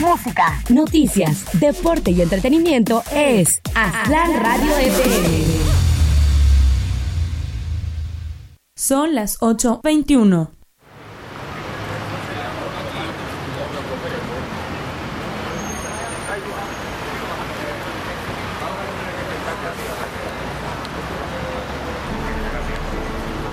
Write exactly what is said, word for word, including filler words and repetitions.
música, noticias, deporte y entretenimiento es Aztlán Radio F M. Son las ocho veintiuno.